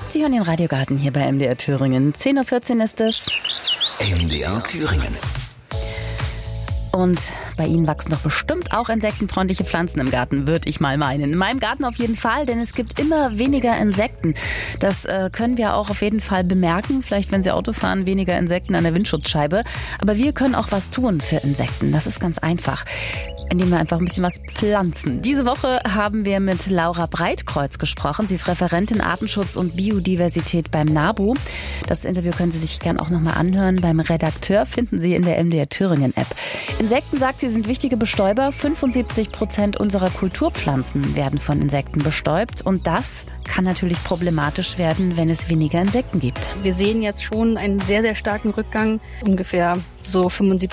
Sie hören den Radiogarten hier bei MDR Thüringen. 10.14 Uhr ist es. MDR Thüringen. Und bei Ihnen wachsen doch bestimmt auch insektenfreundliche Pflanzen im Garten, würde ich mal meinen. In meinem Garten auf jeden Fall, denn es gibt immer weniger Insekten. Das können wir auch auf jeden Fall bemerken. Vielleicht, wenn Sie Auto fahren, weniger Insekten an der Windschutzscheibe. Aber wir können auch was tun für Insekten. Das ist ganz einfach, indem wir einfach ein bisschen was pflanzen. Diese Woche haben wir mit Laura Breitkreuz gesprochen. Sie ist Referentin Artenschutz und Biodiversität beim NABU. Das Interview können Sie sich gern auch nochmal anhören. Beim Redakteur finden Sie in der MDR Thüringen App. Insekten, sagt sie, sind wichtige Bestäuber. 75% unserer Kulturpflanzen werden von Insekten bestäubt. Und das kann natürlich problematisch werden, wenn es weniger Insekten gibt. Wir sehen jetzt schon einen sehr, sehr starken Rückgang. Ungefähr so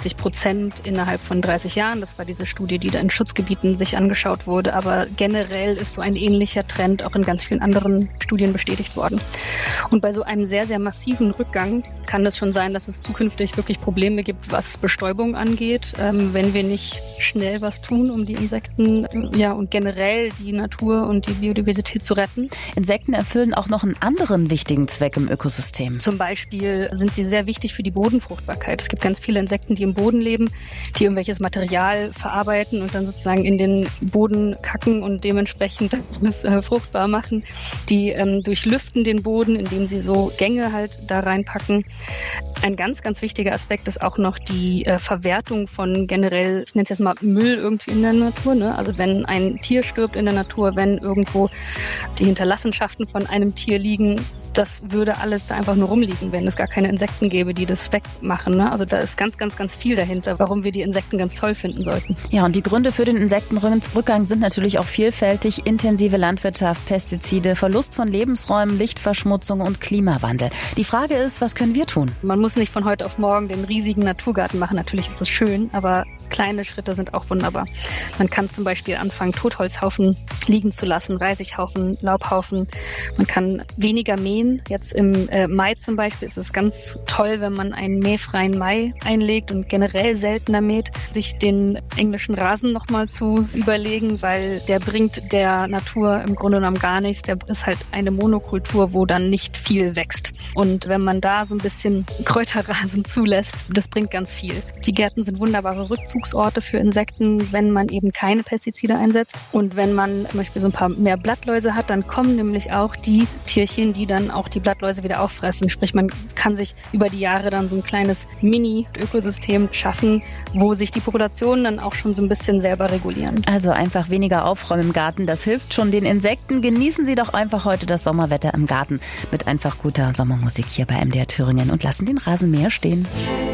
75% innerhalb von 30 Jahren. Das war diese Studie, die da in Schutzgebieten sich angeschaut wurde. Aber generell ist so ein ähnlicher Trend auch in ganz vielen anderen Studien bestätigt worden. Und bei so einem sehr, sehr massiven Rückgang kann es schon sein, dass es zukünftig wirklich Probleme gibt, was Bestäubung angeht, wenn wir nicht schnell was tun, um die Insekten und generell die Natur und die Biodiversität zu retten. Insekten erfüllen auch noch einen anderen wichtigen Zweck im Ökosystem. Zum Beispiel sind sie sehr wichtig für die Bodenfruchtbarkeit. Es gibt ganz viele Insekten, die im Boden leben, die irgendwelches Material verarbeiten und dann sozusagen in den Boden kacken und dementsprechend es fruchtbar machen. Die durchlüften den Boden, indem sie so Gänge halt da reinpacken. Ein ganz, ganz wichtiger Aspekt ist auch noch die Verwertung von generell, ich nenne es jetzt mal Müll irgendwie in der Natur. Ne? Also wenn ein Tier stirbt in der Natur, wenn irgendwo die Hinterlassenschaften von einem Tier liegen, das würde alles da einfach nur rumliegen, wenn es gar keine Insekten gäbe, die das wegmachen. Ne? Also da ist ganz, ganz, ganz viel dahinter, warum wir die Insekten ganz toll finden sollten. Ja, und die Gründe für den Insektenrückgang sind natürlich auch vielfältig. Intensive Landwirtschaft, Pestizide, Verlust von Lebensräumen, Lichtverschmutzung und Klimawandel. Die Frage ist, was können wir tun? Man muss nicht von heute auf morgen den riesigen Naturgarten machen. Natürlich ist es schön, aber kleine Schritte sind auch wunderbar. Man kann zum Beispiel anfangen, Totholzhaufen liegen zu lassen, Reisighaufen, Laubhaufen. Man kann weniger mähen. Jetzt im Mai zum Beispiel ist es ganz toll, wenn man einen mähfreien Mai einlegt und generell seltener mäht, sich den englischen Rasen nochmal zu überlegen, weil der bringt der Natur im Grunde genommen gar nichts. Der ist halt eine Monokultur, wo dann nicht viel wächst. Und wenn man da so ein bisschen Kräuterrasen zulässt, das bringt ganz viel. Die Gärten sind wunderbare Rückzugsorte für Insekten, wenn man eben keine Pestizide einsetzt. Und wenn man zum Beispiel so ein paar mehr Blattläuse hat, dann kommen nämlich auch die Tierchen, die dann auch die Blattläuse wieder auffressen. Sprich, man kann sich über die Jahre dann so ein kleines Mini-Ökosystem schaffen, wo sich die Populationen dann auch schon so ein bisschen selber regulieren. Also einfach weniger aufräumen im Garten, das hilft schon den Insekten. Genießen Sie doch einfach heute das Sommerwetter im Garten mit einfach guter Sommermusik hier bei MDR Thüringen und lassen den Rasenmäher stehen.